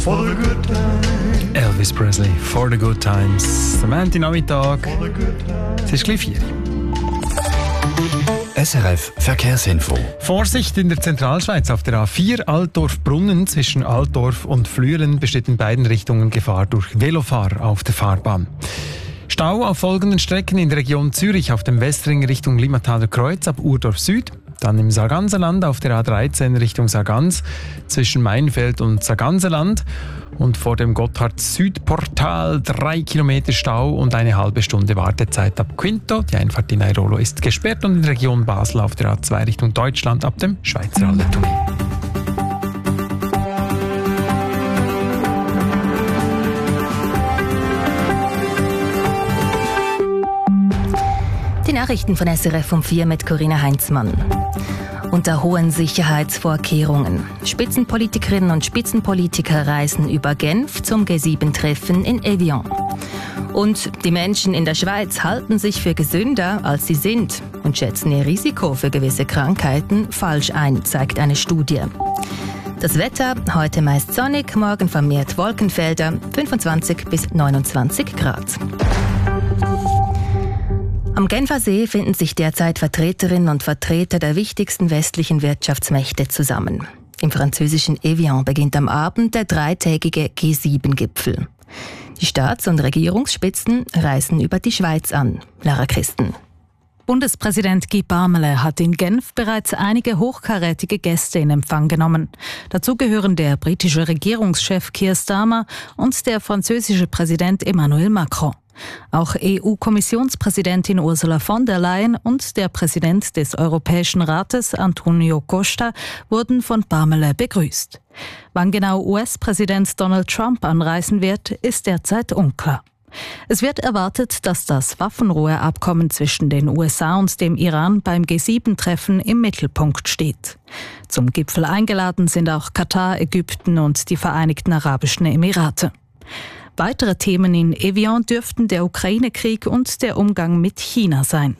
For the good times. Elvis Presley, For the Good Times. Am Montagnachmittag. Es ist gleich 4. SRF Verkehrsinfo. Vorsicht in der Zentralschweiz auf der A4 Altdorf-Brunnen zwischen Altdorf und Flüelen besteht in beiden Richtungen Gefahr durch Velofahrer auf der Fahrbahn. Stau auf folgenden Strecken in der Region Zürich auf dem Westring Richtung Limmataler Kreuz ab Urdorf Süd. Dann im Sarganserland auf der A13 Richtung Sargans zwischen Mainfeld und Sarganserland. Und vor dem Gotthard-Südportal 3 Kilometer Stau und eine halbe Stunde Wartezeit ab Quinto. Die Einfahrt in Airolo ist gesperrt und in der Region Basel auf der A2 Richtung Deutschland ab dem Schweizer Altertunnel. Die Nachrichten von SRF um 4 mit Corinna Heinzmann. Unter hohen Sicherheitsvorkehrungen. Spitzenpolitikerinnen und Spitzenpolitiker reisen über Genf zum G7-Treffen in Evian. Und die Menschen in der Schweiz halten sich für gesünder, als sie sind und schätzen ihr Risiko für gewisse Krankheiten falsch ein, zeigt eine Studie. Das Wetter, heute meist sonnig, morgen vermehrt Wolkenfelder, 25 bis 29 Grad. Am Genfer See finden sich derzeit Vertreterinnen und Vertreter der wichtigsten westlichen Wirtschaftsmächte zusammen. Im französischen Evian beginnt am Abend der dreitägige G7-Gipfel. Die Staats- und Regierungsspitzen reisen über die Schweiz an. Lara Christen. Bundespräsident Guy Parmelin hat in Genf bereits einige hochkarätige Gäste in Empfang genommen. Dazu gehören der britische Regierungschef Keir Starmer und der französische Präsident Emmanuel Macron. Auch EU-Kommissionspräsidentin Ursula von der Leyen und der Präsident des Europäischen Rates Antonio Costa wurden von Parmelin begrüßt. Wann genau US-Präsident Donald Trump anreisen wird, ist derzeit unklar. Es wird erwartet, dass das Waffenruheabkommen zwischen den USA und dem Iran beim G7-Treffen im Mittelpunkt steht. Zum Gipfel eingeladen sind auch Katar, Ägypten und die Vereinigten Arabischen Emirate. Weitere Themen in Evian dürften der Ukraine-Krieg und der Umgang mit China sein.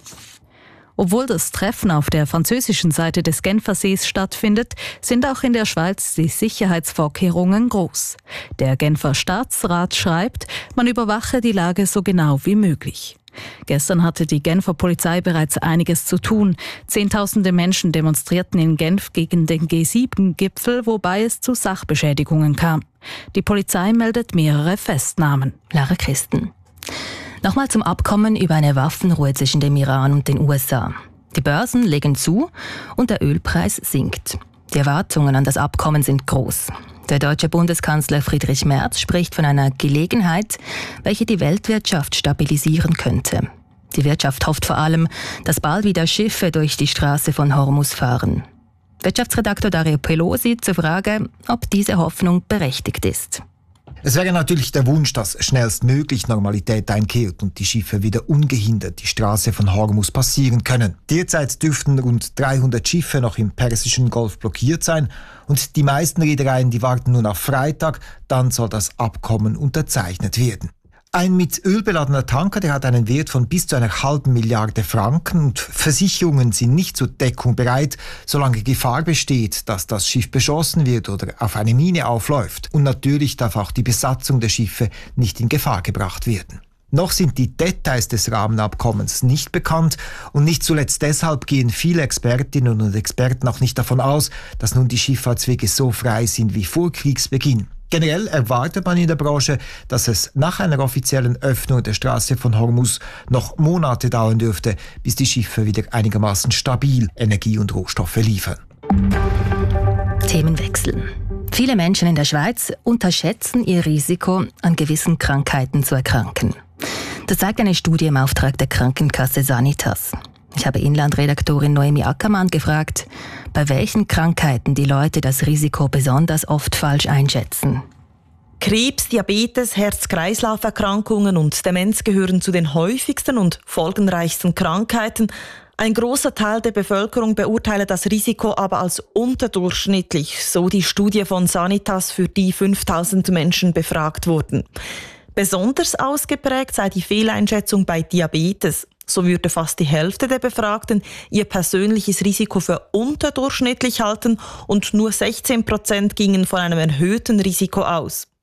Obwohl das Treffen auf der französischen Seite des Genfersees stattfindet, sind auch in der Schweiz die Sicherheitsvorkehrungen groß. Der Genfer Staatsrat schreibt, man überwache die Lage so genau wie möglich. Gestern hatte die Genfer Polizei bereits einiges zu tun. Zehntausende Menschen demonstrierten in Genf gegen den G7-Gipfel, wobei es zu Sachbeschädigungen kam. Die Polizei meldet mehrere Festnahmen. Lara Christen. Nochmal zum Abkommen über eine Waffenruhe zwischen dem Iran und den USA. Die Börsen legen zu und der Ölpreis sinkt. Die Erwartungen an das Abkommen sind groß. Der deutsche Bundeskanzler Friedrich Merz spricht von einer Gelegenheit, welche die Weltwirtschaft stabilisieren könnte. Die Wirtschaft hofft vor allem, dass bald wieder Schiffe durch die Straße von Hormuz fahren. Wirtschaftsredaktor Dario Pelosi zur Frage, ob diese Hoffnung berechtigt ist. Es wäre natürlich der Wunsch, dass schnellstmöglich Normalität einkehrt und die Schiffe wieder ungehindert die Straße von Hormuz passieren können. Derzeit dürften rund 300 Schiffe noch im Persischen Golf blockiert sein und die meisten Reedereien, die warten nur auf Freitag, dann soll das Abkommen unterzeichnet werden. Ein mit Öl beladener Tanker, der hat einen Wert von bis zu 1,5 Milliarde Franken und Versicherungen sind nicht zur Deckung bereit, solange Gefahr besteht, dass das Schiff beschossen wird oder auf eine Mine aufläuft. Und natürlich darf auch die Besatzung der Schiffe nicht in Gefahr gebracht werden. Noch sind die Details des Rahmenabkommens nicht bekannt und nicht zuletzt deshalb gehen viele Expertinnen und Experten auch nicht davon aus, dass nun die Schifffahrtswege so frei sind wie vor Kriegsbeginn. Generell erwartet man in der Branche, dass es nach einer offiziellen Öffnung der Straße von Hormuz noch Monate dauern dürfte, bis die Schiffe wieder einigermaßen stabil Energie und Rohstoffe liefern. Themenwechsel. Viele Menschen in der Schweiz unterschätzen ihr Risiko, an gewissen Krankheiten zu erkranken. Das zeigt eine Studie im Auftrag der Krankenkasse Sanitas. Ich habe Inlandredaktorin Noemi Ackermann gefragt, bei welchen Krankheiten die Leute das Risiko besonders oft falsch einschätzen. Krebs, Diabetes, Herz-Kreislauf-Erkrankungen und Demenz gehören zu den häufigsten und folgenreichsten Krankheiten. Ein großer Teil der Bevölkerung beurteile das Risiko aber als unterdurchschnittlich, so die Studie von Sanitas, für die 5000 Menschen befragt wurden. Besonders ausgeprägt sei die Fehleinschätzung bei Diabetes. So würde fast die Hälfte der Befragten ihr persönliches Risiko für unterdurchschnittlich halten und nur 16% gingen von einem erhöhten Risiko aus.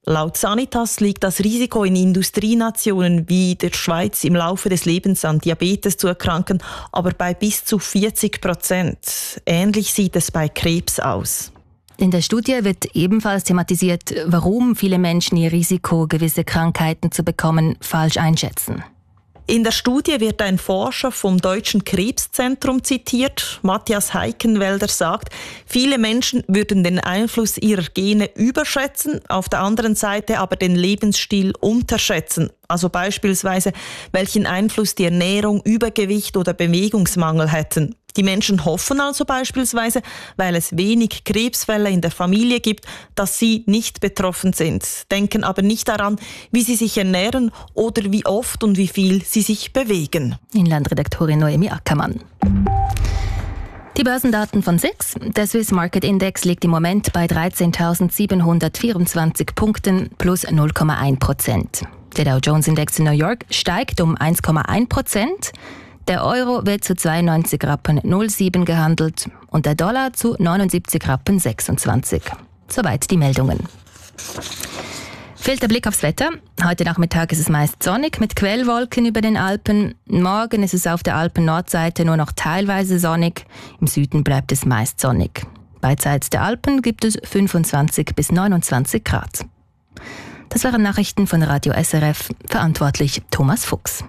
Laut Sanitas liegt das Risiko in Industrienationen wie der Schweiz im Laufe des Lebens an Diabetes zu erkranken, aber bei bis zu 40%. Ähnlich sieht es bei Krebs aus. In der Studie wird ebenfalls thematisiert, warum viele Menschen ihr Risiko, gewisse Krankheiten zu bekommen, falsch einschätzen. In der Studie wird ein Forscher vom Deutschen Krebszentrum zitiert. Matthias Heikenwälder sagt, viele Menschen würden den Einfluss ihrer Gene überschätzen, auf der anderen Seite aber den Lebensstil unterschätzen. Also beispielsweise, welchen Einfluss die Ernährung, Übergewicht oder Bewegungsmangel hätten. Die Menschen hoffen also beispielsweise, weil es wenig Krebsfälle in der Familie gibt, dass sie nicht betroffen sind, denken aber nicht daran, wie sie sich ernähren oder wie oft und wie viel sie sich bewegen. Inlandredaktorin Noemi Ackermann. Die Börsendaten von SIX. Der Swiss Market Index liegt im Moment bei 13.724 Punkten plus 0,1%. Der Dow Jones Index in New York steigt um 1,1%. Der Euro wird zu 92,07 Rappen gehandelt und der Dollar zu 79,26 Rappen. Soweit die Meldungen. Fehlt der Blick aufs Wetter. Heute Nachmittag ist es meist sonnig mit Quellwolken über den Alpen. Morgen ist es auf der Alpen-Nordseite nur noch teilweise sonnig. Im Süden bleibt es meist sonnig. Beidseits der Alpen gibt es 25 bis 29 Grad. Das waren Nachrichten von Radio SRF. Verantwortlich Thomas Fuchs.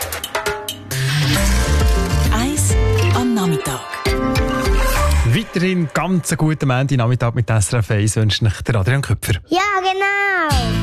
Eis am Nachmittag. Weiterhin ganz einen guten Montagnachmittag mit SRF 1 wünscht euch der Adrian Köpfer. Ja, genau.